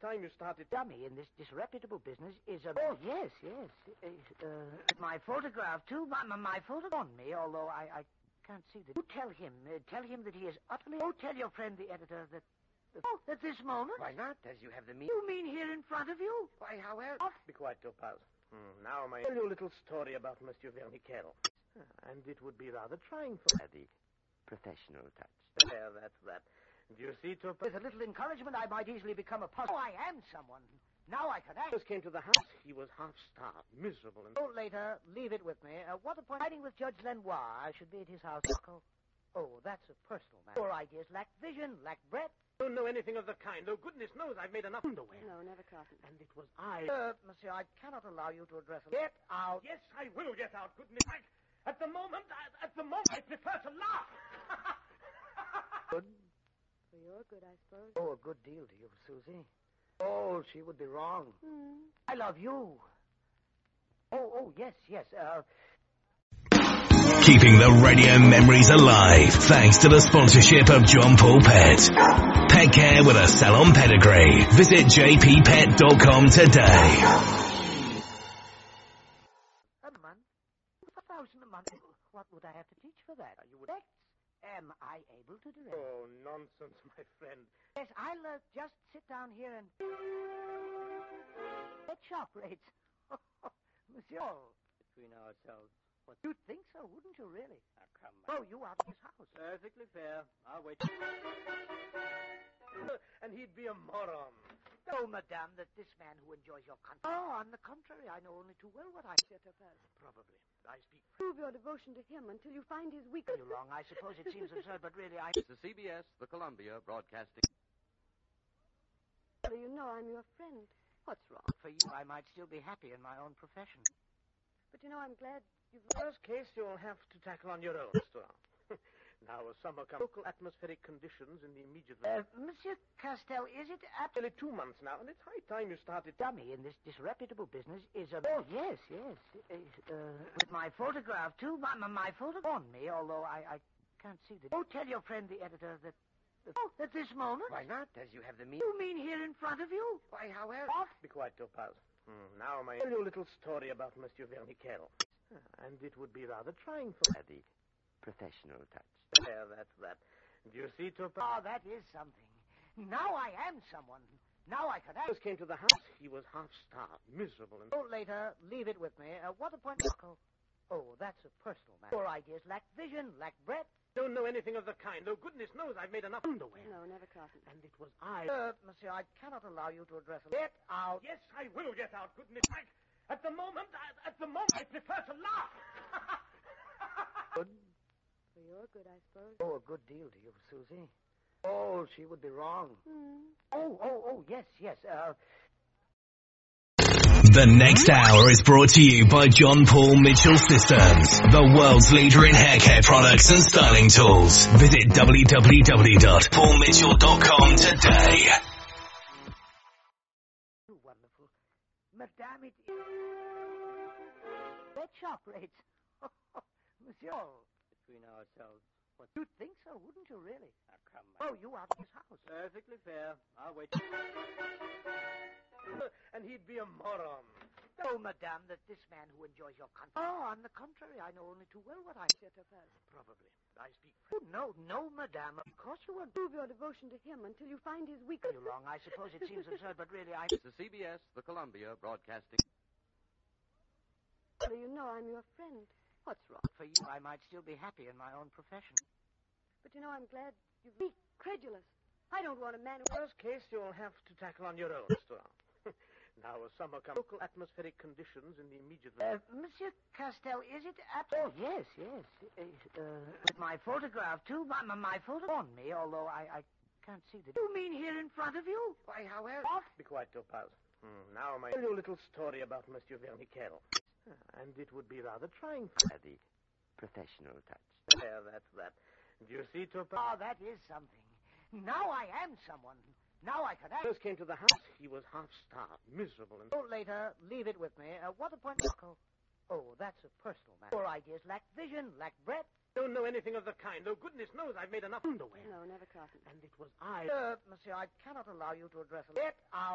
time you started... Dummy in this disreputable business is a... Oh, yes. My photograph, too. My photograph on me, although I can't see that. You tell him that he is utterly... Oh, tell your friend, the editor, that... Oh, at this moment? Why not, as you have the means... You mean here in front of you? Why, however... Oh. Be quiet, Topaz. Now may I tell you a little story about Monsieur Verniquel. And it would be rather trying for... The professional touch. There, that's that. Do you see, Topaz? With a little encouragement, I might easily become a puzzle. Oh, I am someone. Now I can act. He came to the house. He was half-starved, miserable, and... Oh, later, leave it with me. What a point. Fighting with Judge Lenoir. I should be at his house. Oh, that's a personal matter. Your ideas lack vision, lack breadth. Don't know anything of the kind. Oh, goodness knows I've made enough underwear. No, never, Carson. And it was I... Monsieur, I cannot allow you to address him. Get out. Yes, I will get out, goodness. At the moment, I prefer to laugh. Good. For your good, I suppose. Oh, a good deal to you, Susie. Oh, she would be wrong. I love you. Oh, yes. Keeping the radio memories alive thanks to the sponsorship of John Paul Pet. Pet care with a salon pedigree. Visit jppet.com today. A month? 1,000 a month? What would I have to teach for that? You would... Am I able to direct? Oh, nonsense, my friend. Yes, I'll just sit down here and... At shop rates. Monsieur. Between ourselves. What? You'd think so, wouldn't you, really? Come on. Oh, you out of his house. Perfectly fair. I'll wait. And he'd be a moron. Oh, madame, that this man who enjoys your country... Oh, on the contrary, I know only too well what I... Probably. I speak... Prove your devotion to him until you find his weakness. You're wrong. I suppose it seems absurd, but really I... It's the CBS, the Columbia Broadcasting... You know I'm your friend. What's wrong? For you, I might still be happy in my own profession. But you know, I'm glad you've... Worst case, you'll have to tackle on your own, Mr. Now, as summer comes, local atmospheric conditions in the immediate... Monsieur Castel, is it Nearly 2 months now, and it's high time you started... Dummy in this disreputable business is a... Oh, yes. With my photograph, too. My photograph on me, although I can't see that. Oh, tell your friend, the editor, that... Oh, at this moment? Why not, as you have the means... You mean here in front of you? Why, however... What? Be quiet, Topaz. Now may I tell you a little story about Monsieur Verniquel. And it would be rather trying for... The professional touch. There, that's that. Do you see, Topaz? Oh, that is something. Now I am someone. Now I can act. He came to the house. He was half-starved, miserable, and... Oh, later, leave it with me. What a point... Oh, that's a personal matter. Your ideas lack vision, lack breadth. Don't know anything of the kind. Oh, goodness knows I've made enough underwear. No, never, Carson. And it was I... Monsieur, I cannot allow you to address him. Get out. Yes, I will get out, goodness. At the moment, I prefer to laugh. Good. For your good, I suppose. Oh, a good deal to you, Susie. Oh, she would be wrong. Yes. The next hour is brought to you by John Paul Mitchell Systems, the world's leader in hair care products and styling tools. Visit www.paulmitchell.com today. Wonderful. Madame, it is... That shop rates. Monsieur. Between ourselves. What? You'd think so, wouldn't you, really? Come on. Oh, you out of his house. Perfectly fair. I'll wait. And he'd be a moron. Oh, madame, that this man who enjoys your country... Oh, on the contrary, I know only too well what I... Probably. I speak... Oh, no, madame. Of course you won't. Prove your devotion to him until you find his weakness. You're wrong. I suppose it seems absurd, but really I... It's the CBS, the Columbia Broadcasting... You know I'm your friend. What's wrong? For you, I might still be happy in my own profession. But you know, I'm glad you've been credulous. I don't want a man who... Worst case, you'll have to tackle on your own, Mr. Now, as summer comes, local atmospheric conditions in the immediate... Monsieur Castel, is it Oh, yes. With my photograph, too. My photograph on me, although I can't see that. You mean here in front of you? Why, however... What? Be quiet, Topaz. Now may I tell you a little story about Monsieur Verniquel. And it would be rather trying for... The professional touch. There, that's that. Do you see, Topaz? Oh, that is something. Now I am someone. Now I can act. First came to the house. He was half-starved, miserable, and... Oh, later, leave it with me. What a point... Oh, that's a personal matter. Your ideas lack vision, lack breadth. Don't know anything of the kind. Oh, goodness knows I've made enough underwear. No, never, Carson. And it was I... Monsieur, I cannot allow you to address him. Get out.